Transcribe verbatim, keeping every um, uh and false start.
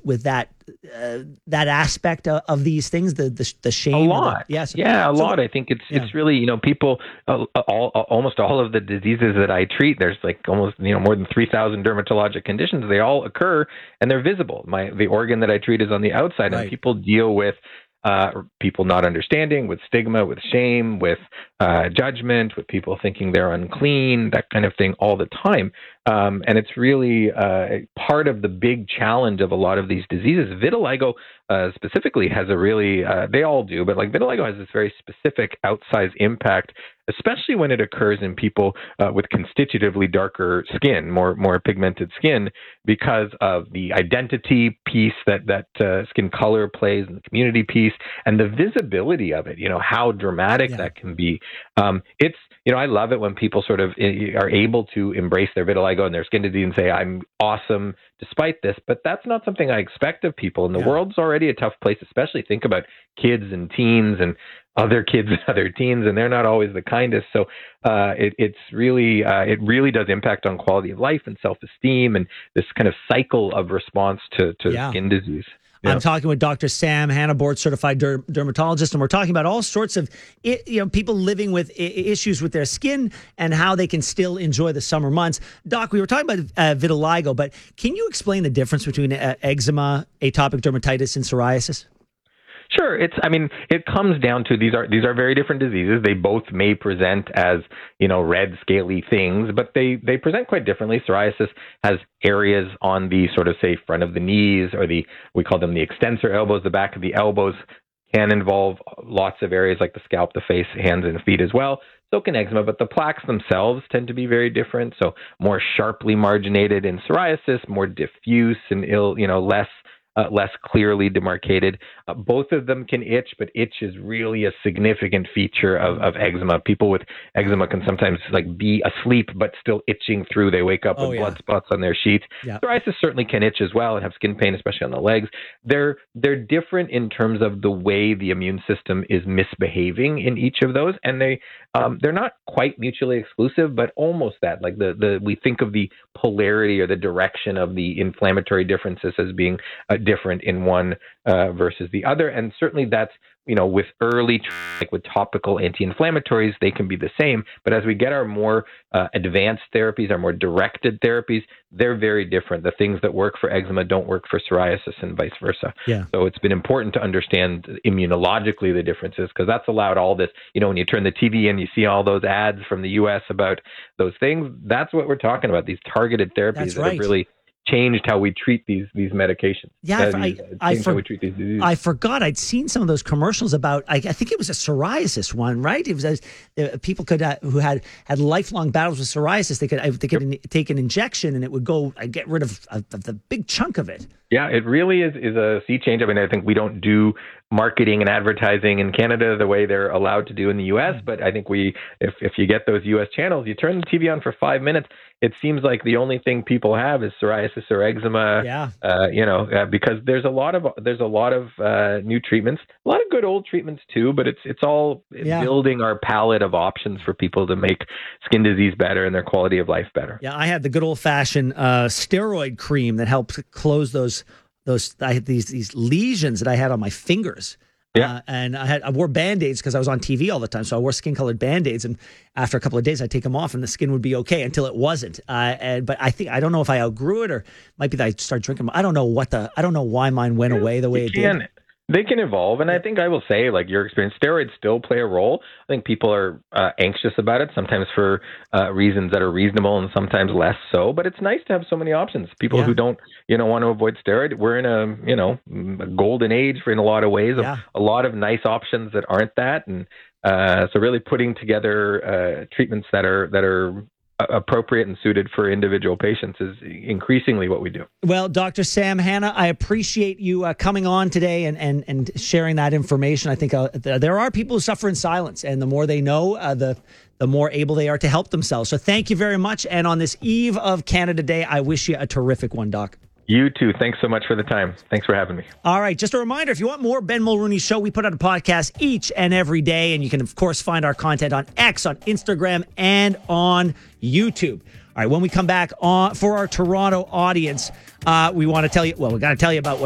with that uh, that aspect of, of these things, the the, the shame. A lot, the, yes, yeah, a so, lot. I think it's yeah. it's really, you know, people, uh, all almost all of the diseases that I treat, there's like almost, you know, more than three thousand dermatologic conditions. They all occur and they're visible. My the organ that I treat is on the outside, right. and people deal with. Uh, people not understanding, with stigma, with shame, with uh, judgment, with people thinking they're unclean, that kind of thing all the time. Um, and it's really uh, part of the big challenge of a lot of these diseases. Vitiligo uh, specifically has a really, uh, they all do, but like vitiligo has this very specific outsized impact, especially when it occurs in people uh, with constitutively darker skin, more more pigmented skin, because of the identity piece that that uh, skin color plays, and the community piece, and the visibility of it. You know how dramatic yeah. that can be. Um, it's you know I love it when people sort of are able to embrace their vitiligo and their skin disease and say, "I'm awesome despite this." But that's not something I expect of people. And the yeah. world's already a tough place, especially think about kids and teens and other kids and other teens, and they're not always the kindest. So uh, it, it's really, uh, it really does impact on quality of life and self-esteem and this kind of cycle of response to, to yeah. skin disease. Yeah. I'm talking with Doctor Sam Hanna, board-certified der- dermatologist, and we're talking about all sorts of you know people living with I- issues with their skin and how they can still enjoy the summer months. Doc, we were talking about uh, vitiligo, but can you explain the difference between uh, eczema, atopic dermatitis, and psoriasis? Sure. It's, I mean, it comes down to these are, these are very different diseases. They both may present as, you know, red scaly things, but they, they present quite differently. Psoriasis has areas on the sort of say front of the knees, or the, we call them the extensor elbows, the back of the elbows can involve lots of areas like the scalp, the face, hands, and feet as well. So can eczema, but the plaques themselves tend to be very different. So more sharply marginated in psoriasis, more diffuse and ill, you know, less Uh, less clearly demarcated. Uh, both of them can itch, but itch is really a significant feature of, of eczema. People with eczema can sometimes like be asleep, but still itching through. They wake up oh, with yeah. blood spots on their sheets. Yeah. Psoriasis certainly can itch as well and have skin pain, especially on the legs. They're, they're different in terms of the way the immune system is misbehaving in each of those. And they, um, they're not quite mutually exclusive, but almost that. Like the, the, we think of the polarity or the direction of the inflammatory differences as being uh, different in one uh, versus the other. And certainly that's, you know, with early, like with topical anti-inflammatories, they can be the same. But as we get our more uh, advanced therapies, our more directed therapies, they're very different. The things that work for eczema don't work for psoriasis and vice versa. Yeah. So it's been important to understand immunologically the differences, because that's allowed all this, you know, when you turn the T V and you see all those ads from the U S about those things, that's what we're talking about, these targeted therapies that's that right. have really changed how we treat these these medications. Yeah, uh, I, these, I, I, for, we treat these diseases. I forgot. I'd seen some of those commercials about. I, I think it was a psoriasis one, right? It was uh, people could uh, who had had lifelong battles with psoriasis. They could uh, they could yep. in, take an injection and it would go uh, get rid of, of, of the big chunk of it. Yeah, it really is is a sea change. I mean, I think we don't do marketing and advertising in Canada the way they're allowed to do in the U S. But I think we, if if you get those U S channels, you turn the T V on for five minutes, it seems like the only thing people have is psoriasis or eczema. Yeah. Uh, you know, uh, because there's a lot of there's a lot of uh, new treatments, a lot of good old treatments too. But it's it's all yeah. building our palette of options for people to make skin disease better and their quality of life better. Yeah, I had the good old fashioned uh, steroid cream that helped close those. Those I had these these lesions that I had on my fingers, yeah, uh, and I had I wore Band-Aids because I was on T V all the time, so I wore skin colored Band-Aids, and after a couple of days I'd take them off and the skin would be okay until it wasn't. Uh, and but I think I don't know if I outgrew it or might be that I started drinking. I don't know what the I don't know why mine went yeah, away the way it can. did. They can evolve, and I think I will say, like your experience, steroids still play a role. I think people are uh, anxious about it, sometimes for uh, reasons that are reasonable and sometimes less so, but it's nice to have so many options. People yeah. who don't, you know, want to avoid steroid, we're in a, you know, a golden age for in a lot of ways, yeah. a, a lot of nice options that aren't that. And uh, so really putting together uh, treatments that are, that are appropriate and suited for individual patients is increasingly what we do. Well, Doctor Sam Hanna, I appreciate you uh, coming on today and, and, and sharing that information. I think uh, th- there are people who suffer in silence, and the more they know, uh, the the more able they are to help themselves. So thank you very much. And on this eve of Canada Day, I wish you a terrific one, Doc. You too. Thanks so much for the time. Thanks for having me. All right. Just a reminder, if you want more Ben Mulrooney Show, we put out a podcast each and every day. And you can, of course, find our content on X, on Instagram, and on YouTube. All right. When we come back on for our Toronto audience, uh, we want to tell you, well, we got to tell you about what